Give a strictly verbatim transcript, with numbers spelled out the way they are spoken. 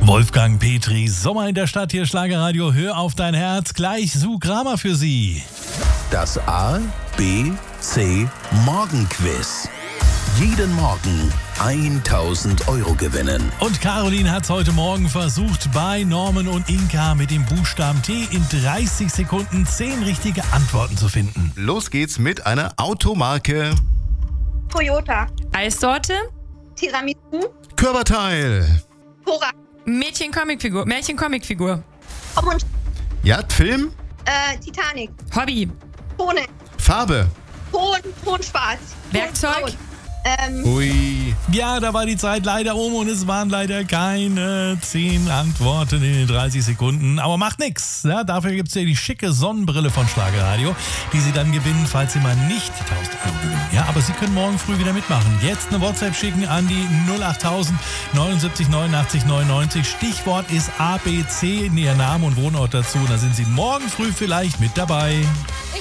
Wolfgang Petri, Sommer in der Stadt, hier Schlagerradio, hör auf dein Herz, gleich Sue Kramer für Sie. Das A, B, C Morgenquiz. Jeden Morgen tausend Euro gewinnen. Und Caroline hat es heute Morgen versucht, bei Norman und Inka mit dem Buchstaben T in dreißig Sekunden zehn richtige Antworten zu finden. Los geht's mit einer Automarke. Toyota. Eissorte. Tiramisu. Körperteil. Cora. Mädchen-Comicfigur. Märchen-Comicfigur. Tom und Ja, Film. äh, Titanic. Hobby. Tone. Farbe. Ton, Tonschwarz. Werkzeug. Tonbraun. Ähm, Ui. Ja, da war die Zeit leider um und es waren leider keine zehn Antworten in den dreißig Sekunden. Aber macht nix. Ja, dafür gibt es ja die schicke Sonnenbrille von Schlagerradio, die Sie dann gewinnen, falls Sie mal nicht die tausend Euro gewinnen. Ja, aber Sie können morgen früh wieder mitmachen. Jetzt eine WhatsApp schicken an die null achttausend neunundsiebzig neunundachtzig neunundneunzig. Stichwort ist A B C, Ihr Name und Wohnort dazu. Und da sind Sie morgen früh vielleicht mit dabei. ich